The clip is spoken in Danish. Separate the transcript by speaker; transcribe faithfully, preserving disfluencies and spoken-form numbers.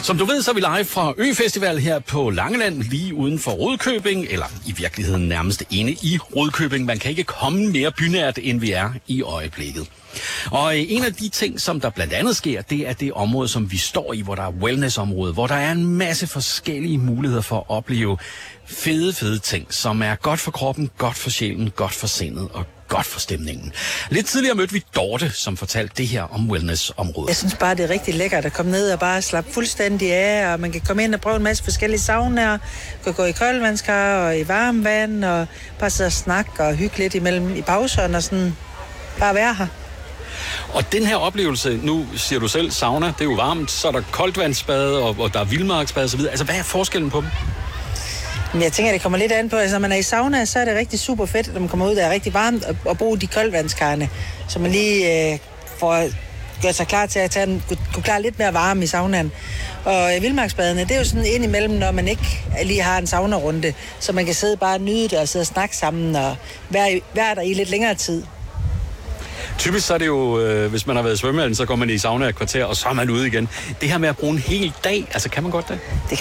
Speaker 1: Som du ved, så er vi live fra Øfestival her på Langeland, lige uden for Rudkøbing, eller i virkeligheden nærmest inde i Rudkøbing. Man kan ikke komme mere bynært, end vi er i øjeblikket. Og en af de ting, som der blandt andet sker, det er det område, som vi står i, hvor der er wellnessområde, hvor der er en masse forskellige muligheder for at opleve fede, fede ting, som er godt for kroppen, godt for sjælen, godt for sindet og godt for stemningen. Lidt tidligere mødte vi Dorte, som fortalte det her om wellnessområdet.
Speaker 2: Jeg synes bare, det er rigtig lækkert at komme ned og bare slappe fuldstændig af, og man kan komme ind og prøve en masse forskellige saunaer, kan gå i koldvandskar og i varmvand, og bare sidde og snakke og hygge lidt imellem i pauserne og sådan bare være her.
Speaker 1: Og den her oplevelse, nu siger du selv sauna, det er jo varmt, så er der koldvandsbad, og, og der er vildmarksbad og så videre. Altså, hvad er forskellen på dem?
Speaker 2: Men jeg tænker, det kommer lidt an på, altså når man er i sauna, så er det rigtig super fedt, at man kommer ud, der er rigtig varmt, og, og bruge de koldvandskarne, så man lige øh, får gjort sig klar til at tage den, kunne klare lidt mere varme i saunaen. Og øh, vildmarksbadene, det er jo sådan ind imellem, når man ikke lige har en saunarunde, så man kan sidde bare og nyde det og sidde og snakke sammen og være, være der i lidt længere tid.
Speaker 1: Typisk så er det jo, øh, hvis man har været i svømmehallen, så går man i sauna et kvarter, og så er man ude igen. Det her med at bruge en hel dag, altså kan man godt det?
Speaker 2: Det